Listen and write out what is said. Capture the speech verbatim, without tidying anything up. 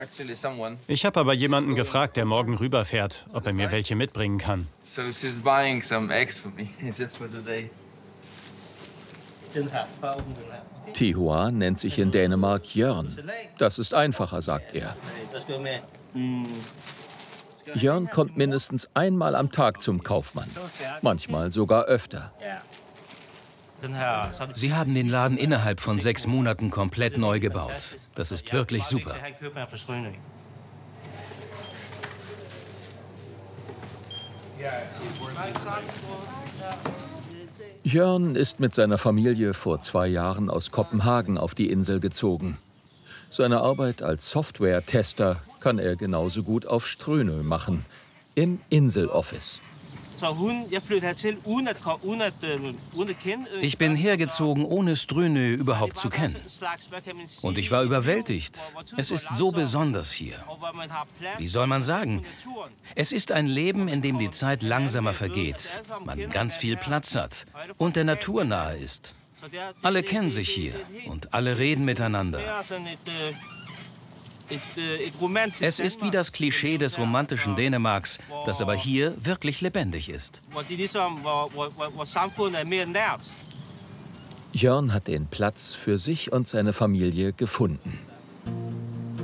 Ich habe aber jemanden gefragt, der morgen rüberfährt, ob er mir welche mitbringen kann. Thihua nennt sich in Dänemark Jørn. Das ist einfacher, sagt er. Jørn kommt mindestens einmal am Tag zum Kaufmann, manchmal sogar öfter. Sie haben den Laden innerhalb von sechs Monaten komplett neu gebaut. Das ist wirklich super. Jørn ist mit seiner Familie vor zwei Jahren aus Kopenhagen auf die Insel gezogen. Seine Arbeit als Software-Tester kann er genauso gut auf Strönø machen, im Insel-Office. Ich bin hergezogen, ohne Strönø überhaupt zu kennen. Und ich war überwältigt. Es ist so besonders hier. Wie soll man sagen? Es ist ein Leben, in dem die Zeit langsamer vergeht, man ganz viel Platz hat und der Natur nahe ist. Alle kennen sich hier und alle reden miteinander. Es ist wie das Klischee des romantischen Dänemarks, das aber hier wirklich lebendig ist. Jørn hat den Platz für sich und seine Familie gefunden.